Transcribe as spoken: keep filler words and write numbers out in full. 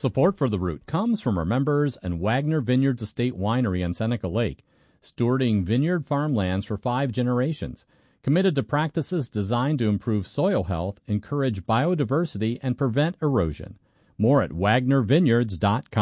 Support for The Root comes from our members and Wagner Vineyards Estate Winery on Seneca Lake, stewarding vineyard farmlands for five generations, committed to practices designed to improve soil health, encourage biodiversity, and prevent erosion. More at wagner vineyards dot com.